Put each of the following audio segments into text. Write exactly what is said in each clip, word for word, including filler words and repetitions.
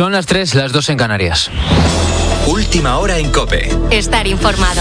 Son las tres, las dos en Canarias. Última hora en COPE. Estar informado.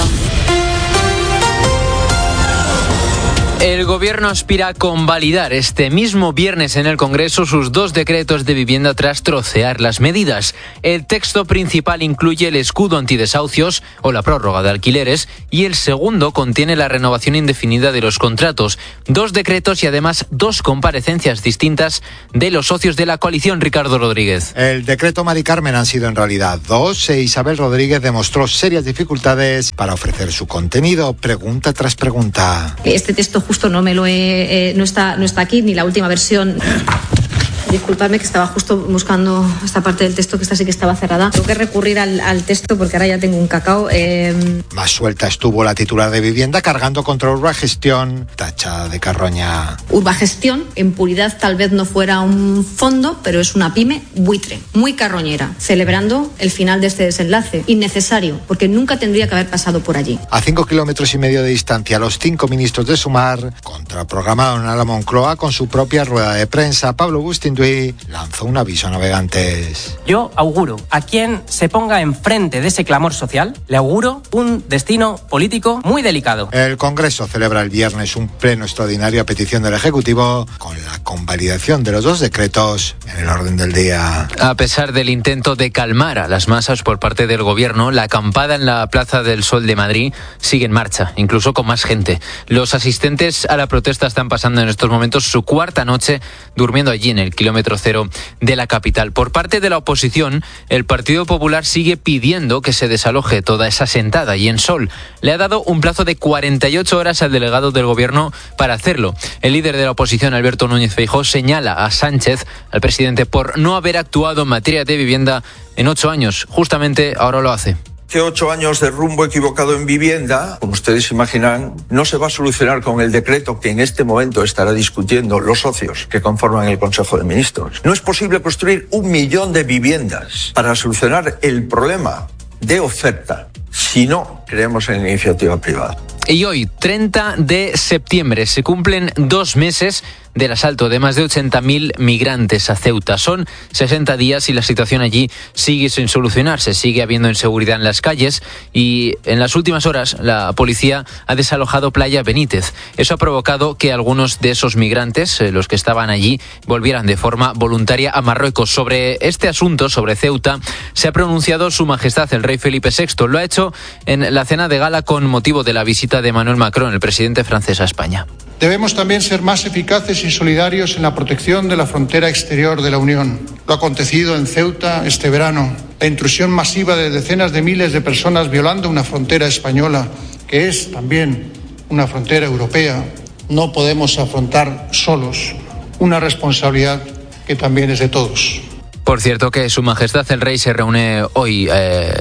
El Gobierno aspira a convalidar este mismo viernes en el Congreso sus dos decretos de vivienda tras trocear las medidas. El texto principal incluye el escudo antidesahucios o la prórroga de alquileres y el segundo contiene la renovación indefinida de los contratos. Dos decretos y además dos comparecencias distintas de los socios de la coalición. Ricardo Rodríguez. El decreto Mari Carmen han sido en realidad dos e Isabel Rodríguez demostró serias dificultades para ofrecer su contenido, pregunta tras pregunta. Este texto justo no me lo he, eh, no está, no está aquí, ni la última versión. Disculpadme que estaba justo buscando esta parte del texto, que esta sí que estaba cerrada. Tengo que recurrir al, al texto porque ahora ya tengo un cacao. Eh... Más suelta estuvo la titular de Vivienda cargando contra Urbagestión, tacha de carroña. Urbagestión, en puridad tal vez no fuera un fondo, pero es una pyme buitre, muy carroñera, celebrando el final de este desenlace. Innecesario, porque nunca tendría que haber pasado por allí. A cinco kilómetros y medio de distancia, los cinco ministros de Sumar contraprogramaron a la Moncloa con su propia rueda de prensa. Pablo Bustinduy lanzó un aviso a navegantes. Yo auguro a quien se ponga enfrente de ese clamor social, le auguro un destino político muy delicado. El Congreso celebra el viernes un pleno extraordinario a petición del Ejecutivo con la convalidación de los dos decretos en el orden del día. A pesar del intento de calmar a las masas por parte del Gobierno, la acampada en la Plaza del Sol de Madrid sigue en marcha, incluso con más gente. Los asistentes a la protesta están pasando en estos momentos su cuarta noche durmiendo allí en el kilómetro cero de la capital. Por parte de la oposición, el Partido Popular sigue pidiendo que se desaloje toda esa sentada y en Sol le ha dado un plazo de cuarenta y ocho horas al delegado del Gobierno para hacerlo. El líder de la oposición, Alberto Núñez Feijóo, señala a Sánchez, al presidente, por no haber actuado en materia de vivienda en ocho años. Justamente ahora lo hace. Que ocho años de rumbo equivocado en vivienda, como ustedes imaginan, no se va a solucionar con el decreto que en este momento estará discutiendo los socios que conforman el Consejo de Ministros. No es posible construir un millón de viviendas para solucionar el problema de oferta si no creemos en iniciativa privada. Y hoy, treinta de septiembre, se cumplen dos meses del asalto de más de ochenta mil migrantes a Ceuta. Son sesenta días y la situación allí sigue sin solucionarse. Sigue habiendo inseguridad en las calles y en las últimas horas la policía ha desalojado Playa Benítez. Eso ha provocado que algunos de esos migrantes, los que estaban allí, volvieran de forma voluntaria a Marruecos. Sobre este asunto, sobre Ceuta, se ha pronunciado Su Majestad el Rey Felipe sexto. Lo ha hecho en la cena de gala con motivo de la visita de Emmanuel Macron, el presidente francés, a España. Debemos también ser más eficaces y solidarios en la protección de la frontera exterior de la Unión. Lo acontecido en Ceuta este verano, la intrusión masiva de decenas de miles de personas violando una frontera española, que es también una frontera europea, no podemos afrontar solos una responsabilidad que también es de todos. Por cierto que Su Majestad el Rey se reúne hoy, eh,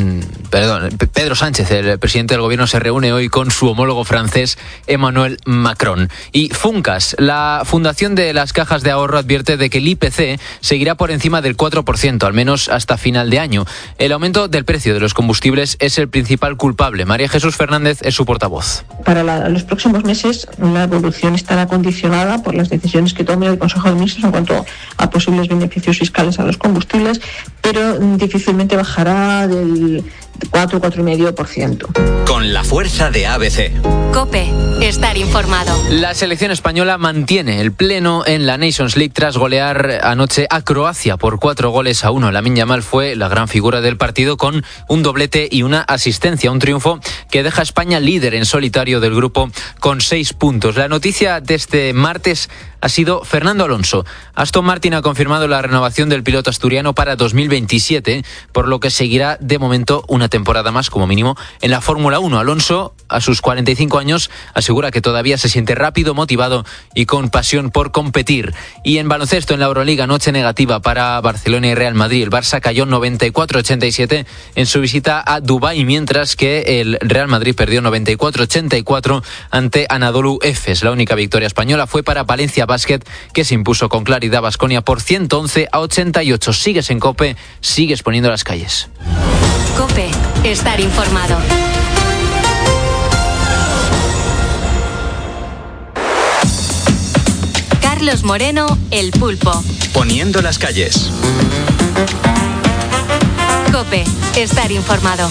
perdón, Pedro Sánchez, el presidente del Gobierno, se reúne hoy con su homólogo francés Emmanuel Macron. Y Funcas, la Fundación de las Cajas de Ahorro, advierte de que el I P C seguirá por encima del cuatro por ciento, al menos hasta final de año. El aumento del precio de los combustibles es el principal culpable. María Jesús Fernández es su portavoz. Para la, los próximos meses la evolución estará condicionada por las decisiones que tome el Consejo de Ministros en cuanto a posibles beneficios fiscales a los combustibles, pero difícilmente bajará del cuatro, cuatro coma cinco por ciento. Con la fuerza de A B C. COPE, estar informado. La selección española mantiene el pleno en la Nations League tras golear anoche a Croacia por cuatro goles a uno. Lamine Yamal fue la gran figura del partido con un doblete y una asistencia. Un triunfo que deja a España líder en solitario del grupo con seis puntos. La noticia de este martes ha sido Fernando Alonso. Aston Martin ha confirmado la renovación del piloto asturiano para dos mil veintisiete, por lo que seguirá de momento una temporada más como mínimo en la Fórmula uno. Alonso, a sus cuarenta y cinco años, asegura que todavía se siente rápido, motivado y con pasión por competir. Y en baloncesto, en la Euroliga, noche negativa para Barcelona y Real Madrid. El Barça cayó noventa y cuatro a ochenta y siete en su visita a Dubái, mientras que el Real Madrid perdió noventa y cuatro a ochenta y cuatro ante Anadolu Efes. La única victoria española fue para Valencia Basket, que se impuso con claridad a Baskonia por ciento once a ochenta y ocho. Sigues en COPE, sigues poniendo las calles. COPE, estar informado. Carlos Moreno, El Pulpo. Poniendo las calles. COPE. Estar informado.